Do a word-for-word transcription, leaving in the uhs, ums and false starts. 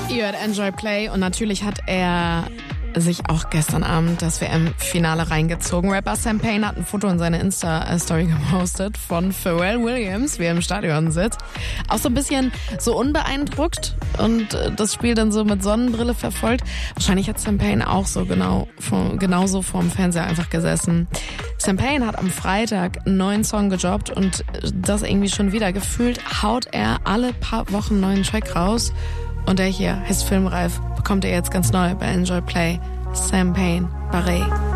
Ihr hört Enjoy Play und natürlich hat er sich auch gestern Abend das W M-Finale reingezogen. Rapper Sam Payne hat ein Foto in seine Insta-Story gepostet von Pharrell Williams, wie er im Stadion sitzt. Auch so ein bisschen so unbeeindruckt und das Spiel dann so mit Sonnenbrille verfolgt. Wahrscheinlich hat Sam Payne auch so genau genauso vorm Fernseher einfach gesessen. Sam Payne hat am Freitag einen neuen Song gedroppt und das irgendwie schon wieder gefühlt, haut er alle paar Wochen einen neuen Track raus. Und der hier heißt Filmreif, bekommt ihr jetzt ganz neu bei Enjoy Play. Sam Payne, Barret.